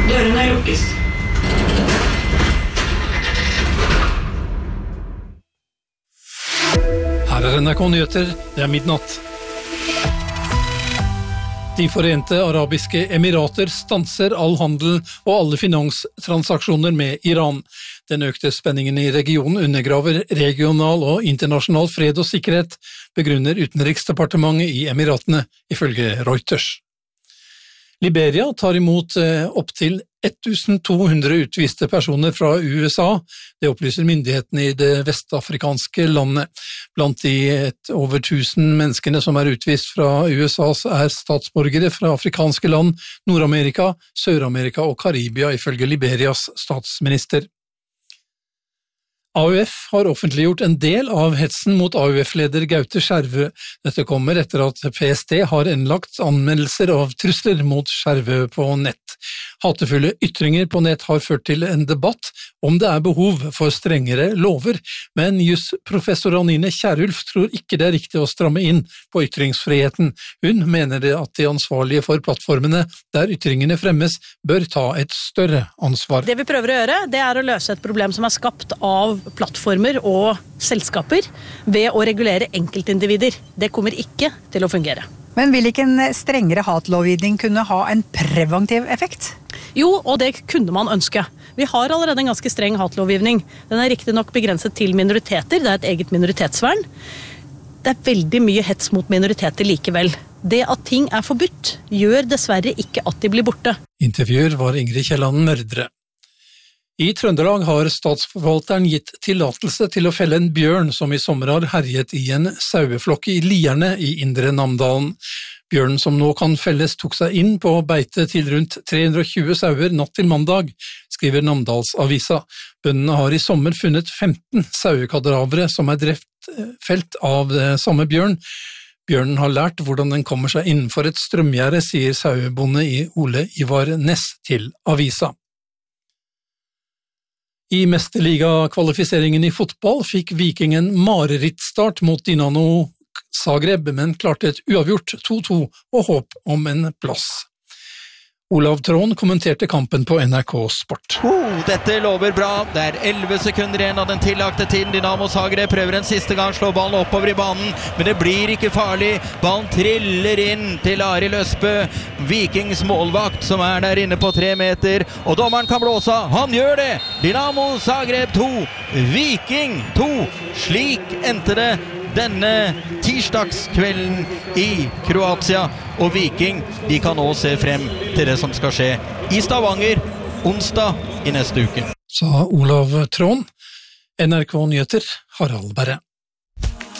Dørene lukkes. Her NRK Nyheter, det midnatt. De forente arabiske emirater stanser all handel og alle finanstransaksjoner med Iran. Den økte spenningen i regionen undergraver regional og internasjonal fred og sikkerhet, begrunner Utenriksdepartementet i Emiratene, ifølge Reuters. Liberia tar imot opp til 1200 utviste personer fra USA, det opplyser myndighetene i det vestafrikanske landet. Blant de over 1000 menneskene som utvist fra USA statsborgere fra afrikanske land, Nord-Amerika, Sør-Amerika og Karibia, ifølge Liberias statsminister. AUF har offentliggjort en del av hetsen mot AUF-leder Gaute Skjervø. Dette kommer etter at PST har innlagt anmeldelser av trusler mot Skjervø på nett. Hatefulle ytringer på nett har ført til en debatt om det behov for strengere lover, men jusprofessor Anine Kierulf tror ikke det riktig å stramme inn på ytringsfriheten. Hun mener at de ansvarlige for plattformene der ytringene fremmes bør ta et større ansvar. Det vi prøver å gjøre, det å løse et problem som skapt av plattformer og selskaper ved å regulere enkeltindivider. Det kommer ikke til å fungere. Men vil ikke en strengere hatlovgivning kunne ha en preventiv effekt? Jo, og det kunne man ønske. Vi har allerede en ganske streng hatlovgivning. Den riktig nok begrenset til minoriteter, det et eget minoritetsvern. Det veldig mye hets mot minoriteter likevel. Det at ting forbudt, gjør dessverre ikke at de blir borte. Intervjuer var Ingrid Kielland Mørdre. I Trøndelag har statsforvalteren gitt tillatelse til å felle en bjørn som i sommer har herjet i en saueflokk i Lierne i Indre Namdalen. Bjørnen som nå kan felles tok seg inn på beite til rundt 320 sauer natt til mandag, skriver Namdalsavisa. Bøndene har i sommer funnet 15 sauekadavere som drept felt av samme bjørn. Bjørnen har lært hvordan den kommer seg innenfor et strømgjerde, sier sauebonde i Ole Ivar Næss til avisa. I mesterligakvalifiseringen i fotball fikk Viking en marerittstart mot Dinamo Zagreb, men klarte et uavgjort 2-2 og håp om en plass. Olav Tron kommenterte kampen på NRK Sport. Dette lover bra. Det 11 sekunder igjen av den tillagte tiden. Dinamo Zagreb prøver en siste gang, slår ballen oppover i banen, men det blir ikke farlig. Ballen triller inn til Arild Østbø, Vikings målvakt, som der inne på 3 meter, og dommeren kan blåse. Han gjør det! Dinamo Zagreb 2, Viking 2. Slik endte det denne tirsdagskvelden i Kroatia, og Viking, de kan nå se frem til det som skal skje i Stavanger onsdag i neste uke. Sa Olav Tron. NRK Nyheter, Harald Berre.